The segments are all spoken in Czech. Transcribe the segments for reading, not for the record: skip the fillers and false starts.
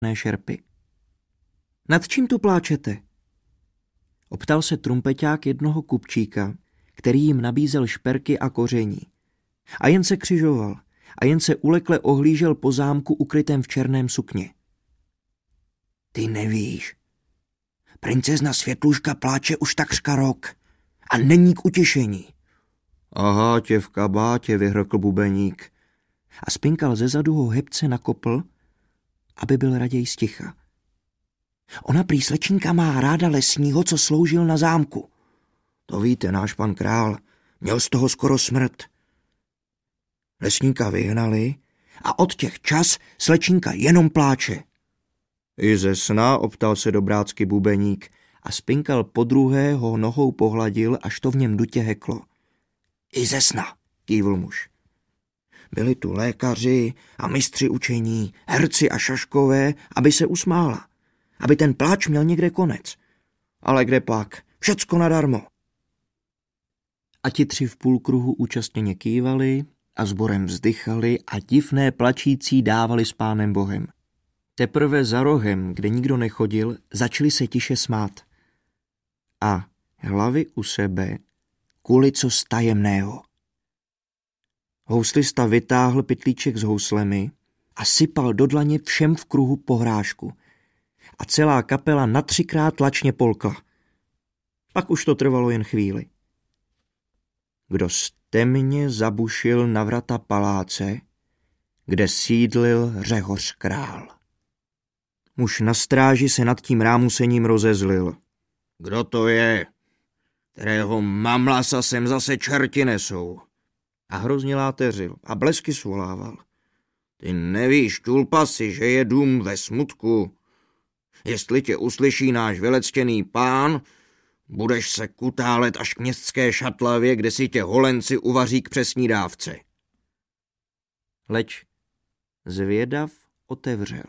šerpy. Nad čím tu pláčete? Optal se trumpeťák jednoho kupčíka, který jim nabízel šperky a koření. A jen se křižoval a jen se ulekle ohlížel po zámku ukrytém v černém sukně. Ty nevíš. Princezna Světluška pláče už takřka rok a není k utěšení. Aha, tě v kabátě, vyhrkl bubeník. A Spinkal zezadu ho hebce nakopl, aby byl raději sticha. Ona prý slečinka má ráda lesního, co sloužil na zámku. To víte, náš pan král, měl z toho skoro smrt. Lesníka vyhnali a od těch čas slečinka jenom pláče. I ze sna, optal se dobrácky bubeník a Spinkal podruhé ho nohou pohladil, až to v něm dutě heklo. I ze sna, kývl muž. Byli tu lékaři a mistři učení, herci a šaškové, aby se usmála, aby ten pláč měl někde konec. Ale kde pak? Všecko nadarmo. A ti tři v půlkruhu účastněně kývali a sborem vzdychali a divné plačící dávali s Pánem Bohem. Teprve za rohem, kde nikdo nechodil, začali se tiše smát. A hlavy u sebe kuli co z tajemného. Houslista vytáhl pytlíček s houslemi a sypal do dlaně všem v kruhu pohrášku. A celá kapela na 3krát lačně polkla. Pak už to trvalo jen chvíli. Kdo temně zabušil na vrata paláce, kde sídlil Řehoř král. Muž na stráži se nad tím rámusením rozezlil. Kdo to je? Kterého mamlasa sem zase čerti nesou? A hrozně láteřil a blesky svolával. Ty nevíš, tulpasi, že je dům ve smutku. Jestli tě uslyší náš velectěný pán, budeš se kutálet až k městské šatlavě, kde si tě holenci uvaří k přesnídávce. Leč zvědav otevřel.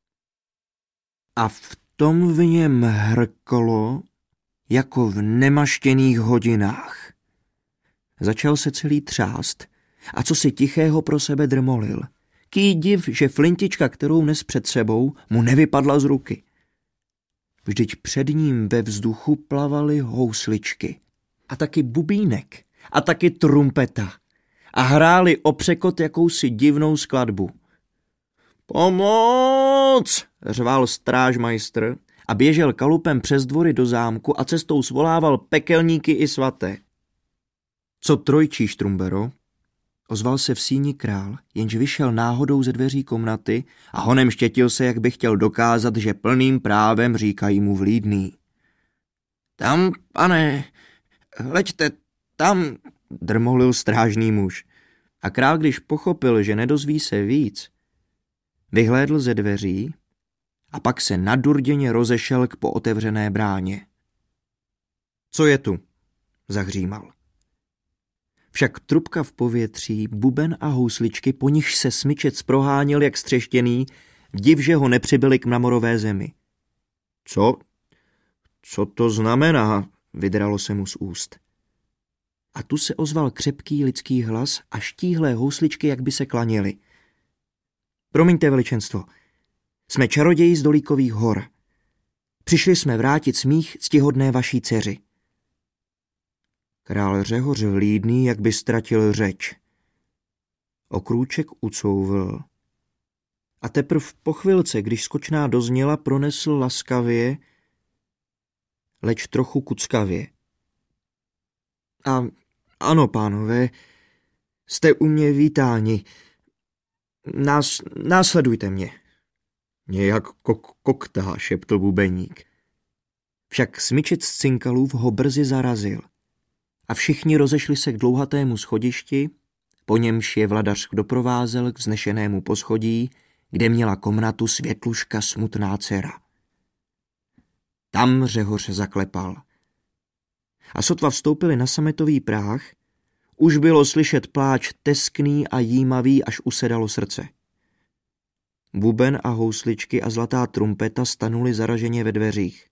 A v tom v něm hrklo, jako v nemaštěných hodinách. Začal se celý třást a co si tichého pro sebe drmolil. Ký div, že flintička, kterou nes před sebou, mu nevypadla z ruky. Vždyť před ním ve vzduchu plavaly housličky. A taky bubínek. A taky trumpeta. A hráli o překot jakousi divnou skladbu. Pomoc! Řval strážmajstr a běžel kalupem přes dvory do zámku a cestou svolával pekelníky i svaté. Co trojčí, Štrumbero? Ozval se v síni král, jenž vyšel náhodou ze dveří komnaty a honem štětil se, jak by chtěl dokázat, že plným právem říkají mu vlídný. Tam, pane, leďte, tam, drmolil strážný muž. A král, když pochopil, že nedozví se víc, vyhlédl ze dveří a pak se nadurděně rozešel k pootevřené bráně. Co je tu? Zahřímal. Však trubka v povětří, buben a housličky, po nichž se smyčec proháněl jak střeštěný, div, že ho nepřibyli k mramorové zemi. Co to znamená? Vydralo se mu z úst. A tu se ozval křepký lidský hlas a štíhlé housličky, jak by se klaněly. Promiňte, veličenstvo, jsme čaroději z Dolíkových hor. Přišli jsme vrátit smích ctihodné vaší dceři. Král Řehoř vlídný, jak by ztratil řeč. Okrůček ucouvl. A teprv po chvilce, když skočná dozněla, pronesl laskavě, leč trochu kuckavě. A ano, pánové, jste u mě vítáni. Následujte mě. Nějak koktá, šeptl bubeník. Však smyčec z Cinkalův ho brzy zarazil. A všichni rozešli se k dlouhatému schodišti, po němž je vladař doprovázel k vznešenému poschodí, kde měla komnatu Světluška smutná dcera. Tam Řehoř zaklepal. A sotva vstoupili na sametový práh, už bylo slyšet pláč teskný a jímavý, až usedalo srdce. Buben a housličky a zlatá trumpeta stanuli zaraženě ve dveřích.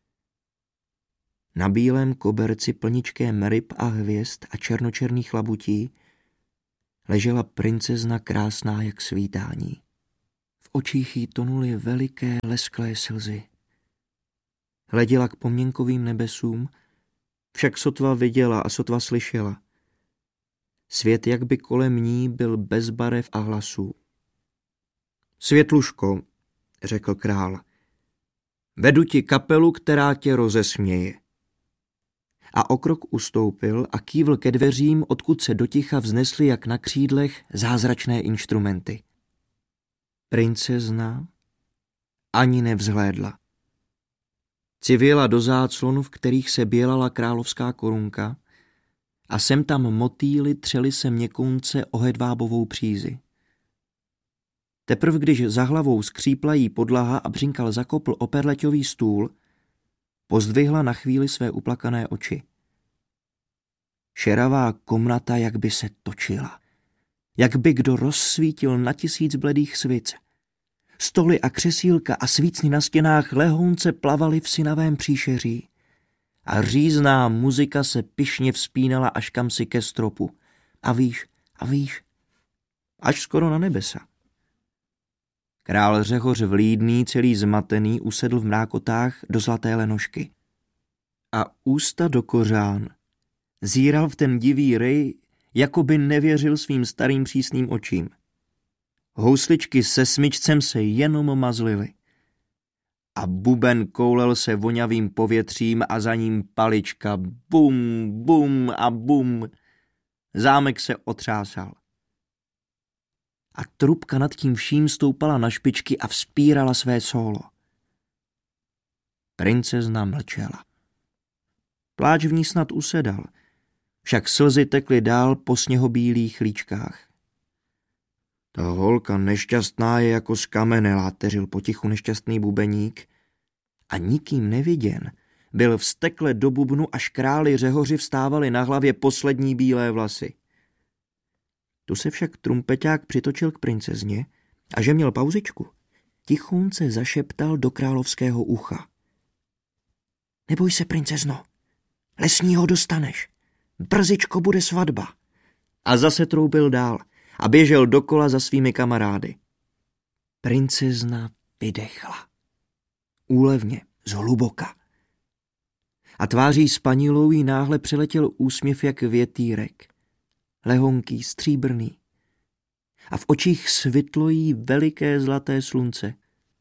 Na bílém koberci plničkém ryb a hvězd a černočerných labutí ležela princezna krásná jak svítání. V očích jí tonuly veliké lesklé slzy. Hleděla k pomněnkovým nebesům, však sotva viděla a sotva slyšela. Svět jak by kolem ní byl bez barev a hlasů. Světluško, řekl král, vedu ti kapelu, která tě rozesměje. A o krok ustoupil a kývl ke dveřím, odkud se doticha vznesly jak na křídlech zázračné inštrumenty. Princezna ani nevzhlédla. Civěla do záclonu, v kterých se bělala královská korunka, a sem tam motýly třely se měkounce o hedvábovou přízi. Teprv když za hlavou skřípla jí podlaha a břinkal zakopl o perleťový stůl, pozdvihla na chvíli své uplakané oči. Šeravá komnata jak by se točila, jak by kdo rozsvítil na 1000 bledých svic. Stoly a křesílka a svícny na stěnách lehounce plavaly v sinavém příšeří a řízná muzika se pyšně vzpínala až kamsi ke stropu. A výš, až skoro na nebesa. Král Řehoř vlídný, celý zmatený, usedl v mrákotách do zlaté lenošky. A ústa do kořán zíral v ten divý rej, jako by nevěřil svým starým přísným očím. Housličky se smyčcem se jenom mazlily. A buben koulel se vonavým povětřím a za ním palička bum, bum a bum. Zámek se otřásal. A trubka nad tím vším stoupala na špičky a vzpírala své sólo. Princezna mlčela. Pláč v ní snad usedal, však slzy tekly dál po sněhobílých líčkách. Ta holka nešťastná je jako z kamene, láteřil potichu nešťastný bubeník a nikým neviděn byl vztekle do bubnu, až králi Řehoři vstávali na hlavě poslední bílé vlasy. Tu se však trumpeťák přitočil k princezně a že měl pauzičku, tichonce zašeptal do královského ucha. Neboj se, princezno, lesního dostaneš, brzičko bude svatba. A zase troubil dál a běžel dokola za svými kamarády. Princezna vydechla. Úlevně, zhluboka. A tváří spanilou jí náhle přiletěl úsměv jak větýrek. Lehonký, stříbrný. A v očích svitlo jí veliké zlaté slunce.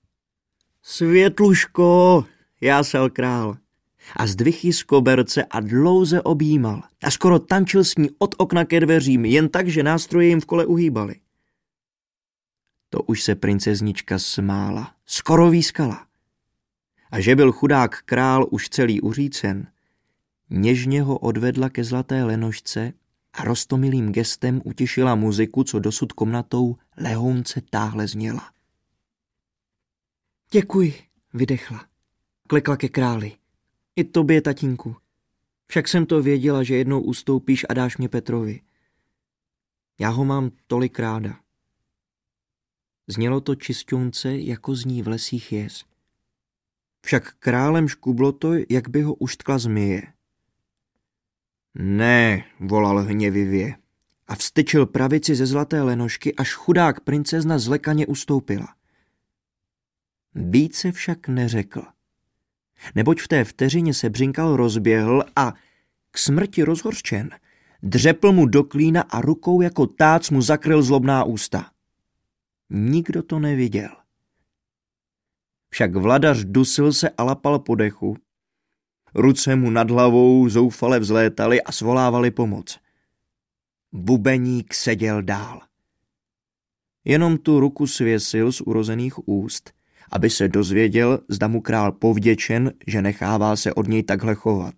Světluško, jásal král. A zdvih ji z koberce a dlouze objímal. A skoro tančil s ní od okna ke dveřím, jen tak, že nástroje jim v kole uhýbaly. To už se princeznička smála, skoro výskala. A že byl chudák král už celý uřícen, něžně ho odvedla ke zlaté lenošce a roztomilým gestem utišila muziku, co dosud komnatou lehounce táhle zněla. Děkuji, vydechla. Klekla ke králi. I tobě, tatínku. Však jsem to věděla, že jednou ustoupíš a dáš mě Petrovi. Já ho mám tolik ráda. Znělo to čisťonce, jako zní v lesích jez. Však králem škublo to, jak by ho uštkla zmije. Ne, volal hněvivě a vstyčil pravici ze zlaté lenošky, až chudák princezna zlekaně ustoupila. Více však neřekl. Neboť v té vteřině se břinkal rozběhl a, k smrti rozhořčen, dřepl mu do klína a rukou jako tác mu zakryl zlobná ústa. Nikdo to neviděl. Však vladař dusil se a lapal po dechu. Ruce mu nad hlavou zoufale vzlétaly a svolávali pomoc. Bubeník seděl dál. Jenom tu ruku svěsil z urozených úst, aby se dozvěděl, zda mu král povděčen, že nechává se od něj takhle chovat.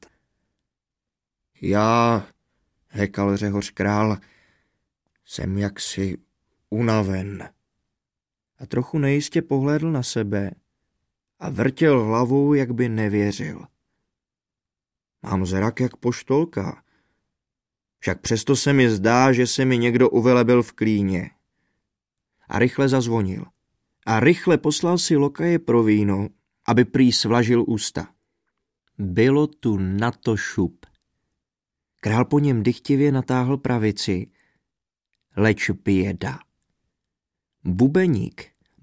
Já, hekal Řehoř král, jsem jaksi unaven. A trochu nejistě pohlédl na sebe a vrtěl hlavou, jak by nevěřil. Mám zrak jak poštolka. Však přesto se mi zdá, že se mi někdo uvelebil v klíně. A rychle zazvonil. A rychle poslal si lokaje pro víno, aby prý svlažil ústa. Bylo tu na to šup. Král po něm dychtivě natáhl pravici, leč běda. Bubeník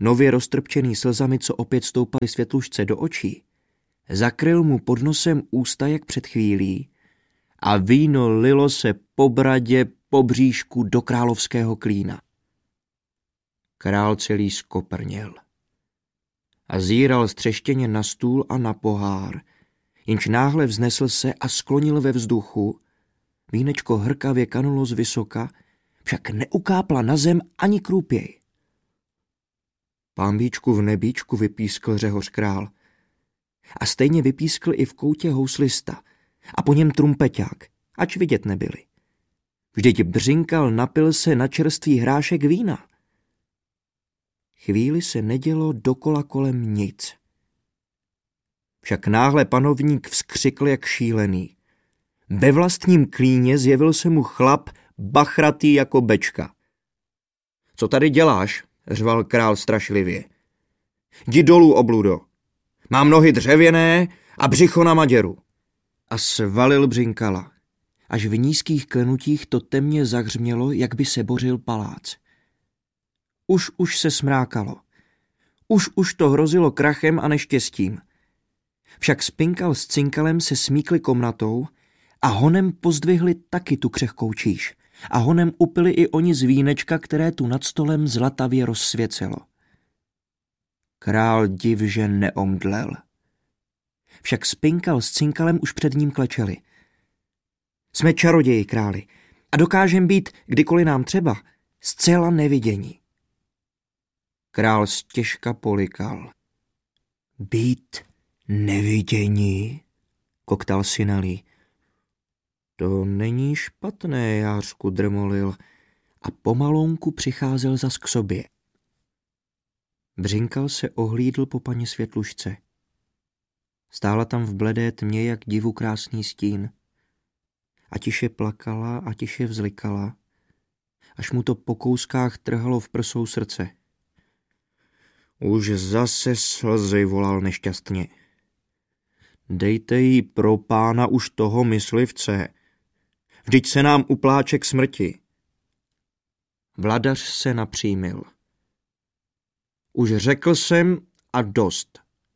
nově roztrpčený slzami, co opět stoupaly Světlušce do očí, zakryl mu pod nosem ústa jak před chvílí a víno lilo se po bradě, po bříšku do královského klína. Král celý skoprněl a zíral střeštěně na stůl a na pohár, jenž náhle vznesl se a sklonil ve vzduchu. Vínečko hrkavě kanulo z vysoka, však neukápla na zem ani krůpěj. Pánbíčku v nebíčku, vypískl Řehoř král. A stejně vypískl i v koutě houslista a po něm trumpeťák, ač vidět nebyli. Vždyť Břinkal napil se na čerstvý hrášek vína. Chvíli se nedělo dokola kolem nic. Však náhle panovník vzkřikl jak šílený. Ve vlastním klíně zjevil se mu chlap bachratý jako bečka. Co tady děláš? Řval král strašlivě. Jdi dolů, obludo. Mám nohy dřevěné a břicho na maděru. A svalil Břinkala. Až v nízkých klenutích to temně zahřmělo, jak by se bořil palác. Už se smrákalo. Už to hrozilo krachem a neštěstím. Však Spinkal s Cinkalem se smíkli komnatou a honem pozdvihli taky tu křehkou číž. A honem upili i oni z vínečka, které tu nad stolem zlatavě rozsvěcelo. Král div, že neomdlel. Však Spinkal s Cinkalem už před ním klečeli. Jsme čaroději, králi, a dokážem být, kdykoliv nám třeba, zcela nevidění. Král stěžka polikal. Být nevidění, koktal Sinalí. To není špatné, Jářku, drmolil a pomalonku přicházel zas k sobě. Břinkal se ohlídl po paní Světlušce. Stála tam v bledé tmě jak divu krásný stín. A tiše plakala a tiše vzlikala, až mu to po kouskách trhalo v prsou srdce. Už zase slzy, volal nešťastně. Dejte jí pro pána už toho myslivce. Vždyť se nám upláče k smrti. Vladař se napřímil. Už řekl jsem a dost.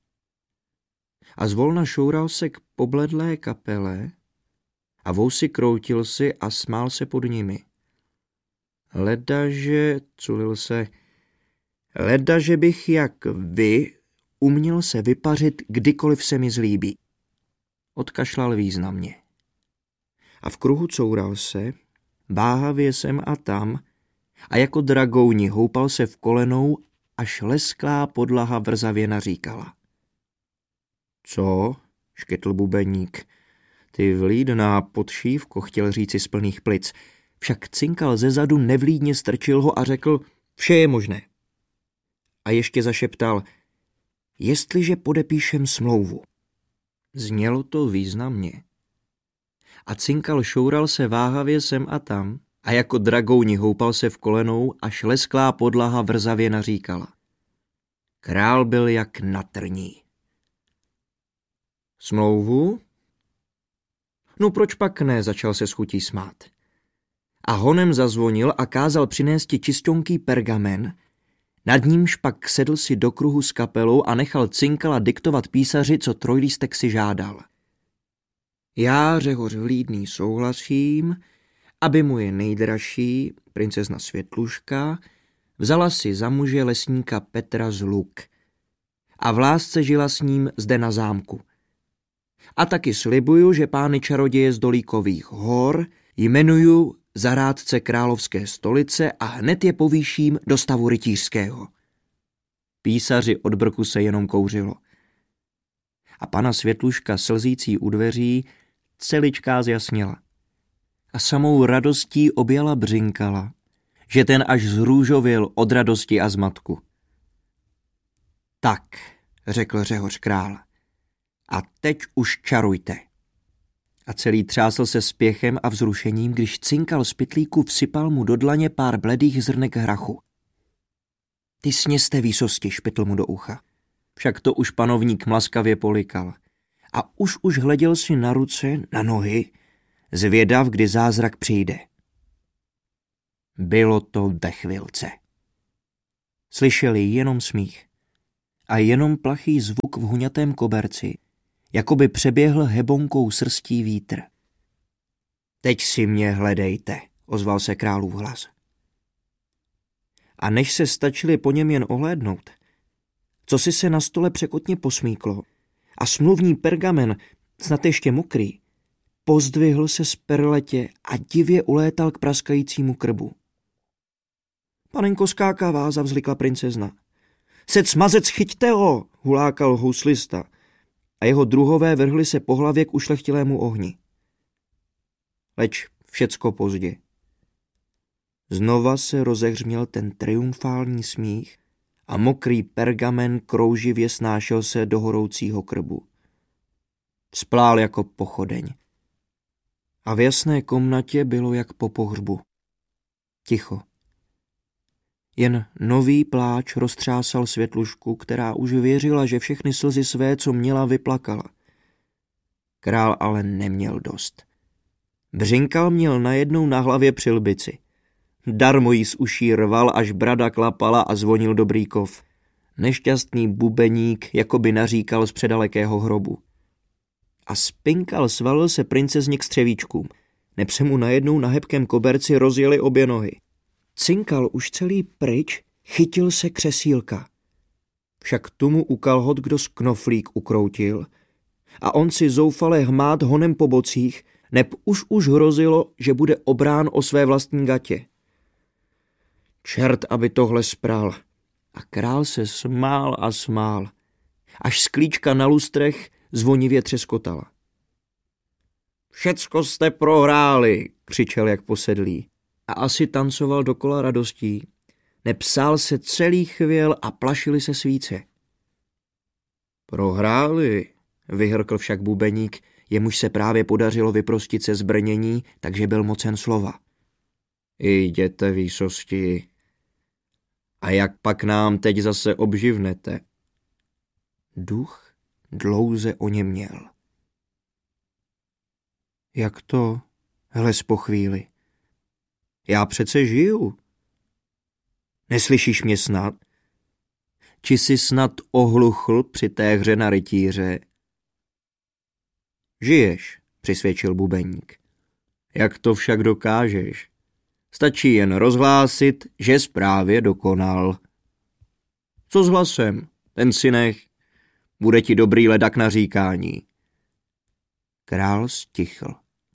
A zvolna šoural se k pobledlé kapele a vousy kroutil si a smál se pod nimi. Ledaže, culil se, ledaže bych jak vy uměl se vypařit, kdykoliv se mi zlíbí. Odkašlal významně. A v kruhu coural se, váhavě sem a tam, a jako dragouni houpal se v kolenou, až lesklá podlaha vrzavě naříkala. Co? Škytl bubeník. Ty vlídná podšívko, chtěl říci z plných plic. Však Cinkal zezadu nevlídně strčil ho a řekl, vše je možné. A ještě zašeptal, jestliže podepíšem smlouvu. Znělo to významně. A Cinkal šoural se váhavě sem a tam a jako dragouni houpal se v kolenou, až lesklá podlaha vrzavě naříkala. Král byl jak na trní. Smlouvu? No proč pak ne, začal se s chutí smát. A honem zazvonil a kázal přinésti čisťonký pergamen, nad nímž pak sedl si do kruhu s kapelou a nechal Cinkala diktovat písaři, co trojlístek si žádal. Já, Řehoř vlídný, souhlasím, aby moje nejdražší, princezna Světluška, vzala si za muže lesníka Petra z Luk a v lásce žila s ním zde na zámku. A taky slibuju, že pány čaroděje z Dolíkových hor jmenuju za rádce královské stolice a hned je povýším do stavu rytířského. Písaři od brku se jenom kouřilo. A pana Světluška slzící u dveří celičká zjasnila. A samou radostí objala Břinkala, že ten až zrůžověl od radosti a zmatku. Tak, řekl Řehoř král, a teď už čarujte. A celý třásl se spěchem a vzrušením, když Cinkal z pytlíku vsypal mu do dlaně pár bledých zrnek hrachu. Ty sněste výsosti, špitl mu do ucha. Však to už panovník mlaskavě polikal. A už hleděl si na ruce, na nohy, zvědav, kdy zázrak přijde. Bylo to ve chvilce. Slyšeli jenom smích a jenom plachý zvuk v huňatém koberci, jako by přeběhl hebonkou srstí vítr. Teď si mě hledejte, ozval se králův hlas. A než se stačili po něm jen ohlédnout, cosi se na stole překotně posmíklo a smluvní pergamen, snad ještě mokrý, pozdvihl se z perletě a divě ulétal k praskajícímu krbu. Panenko skákavá, zavzlikla princezna. Sec mazec, chyťte ho, hulákal houslista a jeho druhové vrhli se po hlavě k ušlechtilému ohni. Leč všecko pozdě. Znova se rozehřměl ten triumfální smích a mokrý pergamen krouživě snášel se do horoucího krbu. Splál jako pochodeň. A v jasné komnatě bylo jak po pohřbu. Ticho. Jen nový pláč roztřásal Světlušku, která už věřila, že všechny slzy své, co měla, vyplakala. Král ale neměl dost. Břinkal měl najednou na hlavě přilbici. Darmo jí z uší rval, až brada klapala a zvonil dobrý kov. Nešťastný bubeník jakoby naříkal z předalekého hrobu. A spinkal svalil se princezně k střevíčkům. Neb se mu najednou na hebkém koberci rozjeli obě nohy. Cinkal už celý pryč, chytil se křesílka. Však tomu u kalhot kdo z knoflík ukroutil a on si zoufale hmát honem po bocích, neb už hrozilo, že bude obrán o své vlastní gatě. Čert, aby tohle spral. A král se smál a smál, až sklíčka na lustrech zvonivě třeskotala. Všecko jste prohráli, křičel jak posedlý. A asi tancoval dokola radostí, nepsal se celý chvěl a plašili se svíce. Prohráli, vyhrkl však bubeník, jemuž se právě podařilo vyprostit se z brnění, takže byl mocen slova. Jděte, výsosti. A jak pak nám teď zase obživnete? Duch dlouze oněměl. Jak to? Hles po chvíli. Já přece žiju. Neslyšíš mě snad? Či jsi snad ohluchl při té hře na rytíře? Žiješ, přisvědčil bubeník. Jak to však dokážeš? Stačí jen rozhlásit, že jsi právě dokonal. Co s hlasem? Ten si nech. Bude ti dobrý ledak na říkání. Král stichl.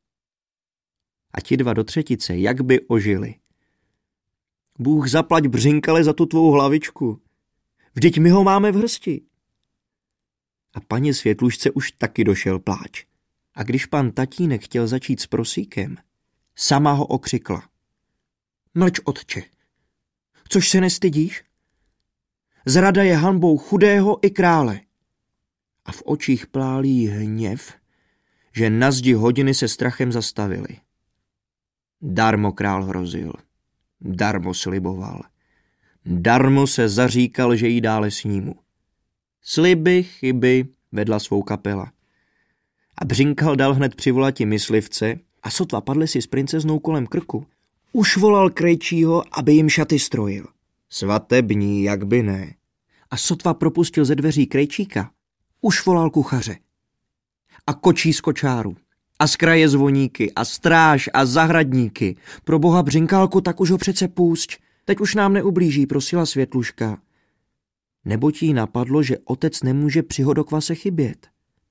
A ti dva do třetice, jak by ožili. Bůh zaplať, Břinkale, za tu tvou hlavičku. Vždyť my ho máme v hrsti. A paní Světlušce už taky došel pláč. A když pan tatínek chtěl začít s prosíkem, sama ho okřikla. Mlč, otče, což se nestydíš? Zrada je hanbou chudého i krále. A v očích plál jí hněv, že na zdi hodiny se strachem zastavily. Darmo král hrozil, darmo sliboval, darmo se zaříkal, že jí dále snímu. Sliby, chyby, vedla svou kapela. A Břinkal dal hned přivolati myslivce a sotva padli si s princeznou kolem krku, už volal krejčího, aby jim šaty strojil. Svatební, jak by ne. A sotva propustil ze dveří krejčíka, už volal kuchaře. A kočí z kočáru. A z kraje zvoníky, a stráž, a zahradníky. Pro boha, Břinkálko, tak už ho přece pusť. Teď už nám neublíží, prosila Světluška. Neboť jí napadlo, že otec nemůže při hodokvase chybět.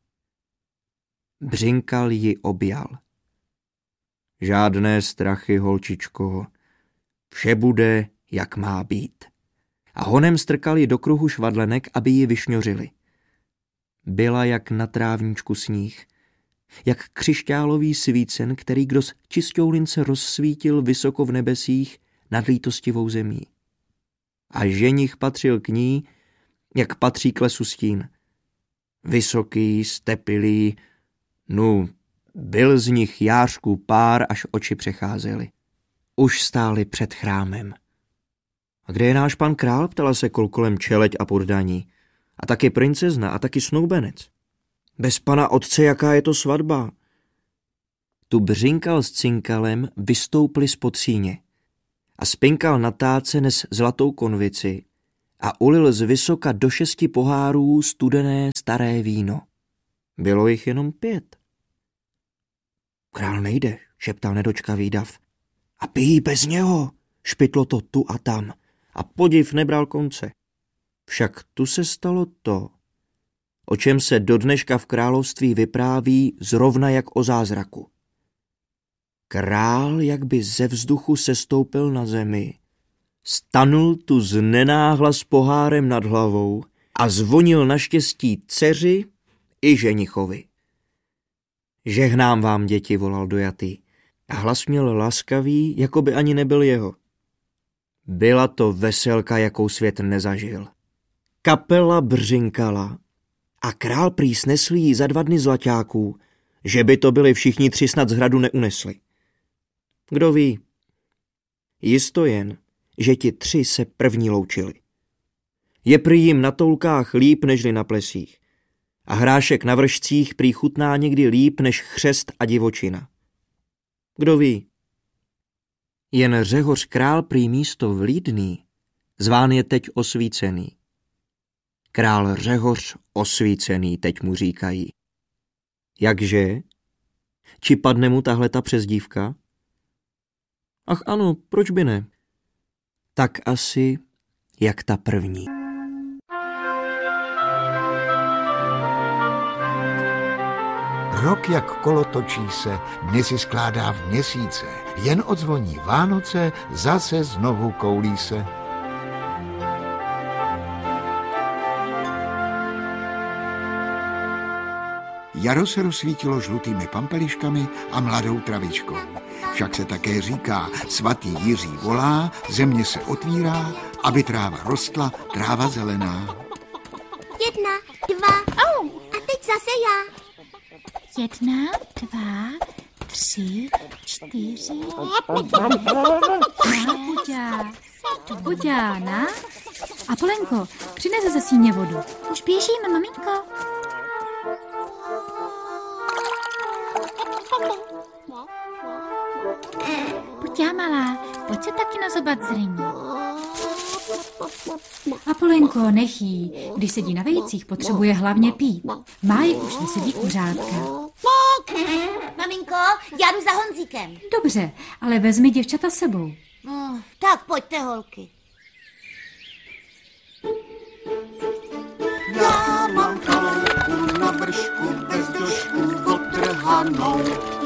Břinkal ji objal. Žádné strachy, holčičko. Vše bude, jak má být. A honem strkal ji do kruhu švadlenek, aby ji vyšňořili. Byla jak na trávníčku sníh, jak křišťálový svícen, který kdo z čistoulince rozsvítil vysoko v nebesích nad lítostivou zemí. A ženich patřil k ní, jak patří k lesu stín. Vysoký, stepilý, byl z nich jářků pár, až oči přecházely. Už stáli před chrámem. A kde je náš pan král? Ptala se kolkolem čeleď a poddaní. A taky princezna, a taky snoubenec. Bez pana otce, jaká je to svatba? Tu Břinkal s Cinkalem vystoupili spod síně a Spinkal na táce nes zlatou konvici a ulil z vysoka do 6 pohárů studené staré víno. Bylo jich jenom 5. Král nejde, šeptal nedočkavý dav. A pijí bez něho, špitlo to tu a tam. A podiv nebral konce. Však tu se stalo to, o čem se do dneška v království vypráví zrovna jak o zázraku. Král jak by ze vzduchu sestoupil na zemi, stanul tu znenáhla s pohárem nad hlavou a zvonil naštěstí dceři i ženichovi. Žehnám vám, děti, volal dojatý. A hlas měl laskavý, jako by ani nebyl jeho. Byla to veselka, jakou svět nezažil. Kapela břinkala a král prý snesl jí za 2 dny zlaťáků, že by to byli všichni 3 snad z hradu neunesli. Kdo ví? Jisto jen, že ti 3 se první loučili. Je prý jim na toulkách líp nežli na plesích a hrášek na vršcích prý chutná někdy líp než chřest a divočina. Kdo ví? Jen Řehoř král prý místo vlídný, zván je teď osvícený. Král Řehoř osvícený, teď mu říkají. Jakže? Či padne mu tahle ta přezdívka? Ach ano, proč by ne? Tak asi jak ta první. Rok jak kolo točí se, dny si skládá v měsíce, jen odzvoní Vánoce, zase znovu koulí se. Jaro se rozsvítilo žlutými pampeliškami a mladou travičkou. Však se také říká, svatý Jiří volá, země se otvírá, aby tráva rostla, tráva zelená. 1, 2, a teď zase já. 1, 2, 3, 4. Buďána. A Polenko, přines ze síně vodu. Už běžím, maminko. Buďá malá, pojď se taky nazobat zrní. A Polenko, nech jí. Když sedí na vejcích, potřebuje hlavně pít. Máj už nesedí kuřátka. Maminko, já jdu za Honzíkem. Dobře, ale vezmi děvčata sebou. Tak pojďte, holky. Já mám chaloupku na vršku bez došku otrhanou.